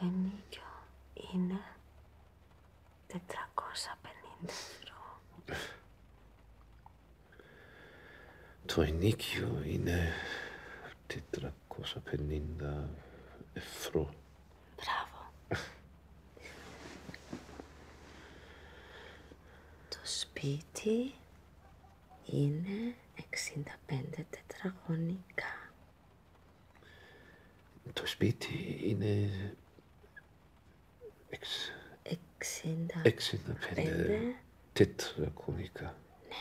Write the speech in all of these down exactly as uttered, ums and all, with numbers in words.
Φαινίκιο είναι τετρακόσια πενήντα ευρώ. Το ενοίκιο είναι τετρακόσια πενήντα ευρώ. Μπράβο. Το σπίτι είναι εξήντα πέντε τετραγωνικά. Το σπίτι είναι εξ... εξήντα εξήντα πέντε τετραγωνικά.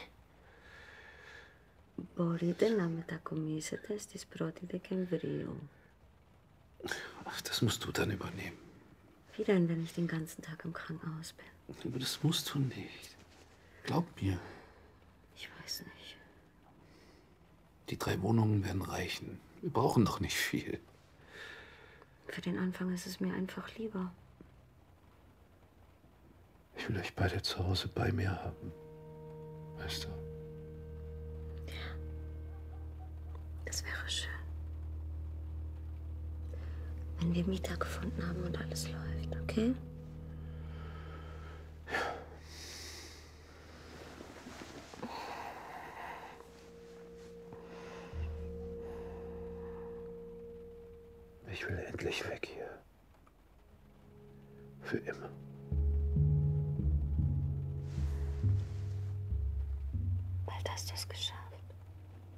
Μπορείτε να μετακομίσετε στις πρώτη Δεκεμβρίου. Ach, das musst du dann übernehmen. Wie denn, wenn ich den ganzen Tag im Krankenhaus bin? Aber das musst du nicht. Glaub mir. Ich weiß nicht. Die drei Wohnungen werden reichen. Wir brauchen doch nicht viel. Für den Anfang ist es mir einfach lieber. Ich will euch beide zu Hause bei mir haben. Weißt du? Ja. Das wäre schön. Wenn wir Mieter gefunden haben und alles läuft, okay? Ja. Ich will endlich weg hier. Für immer. Bald hast du es geschafft.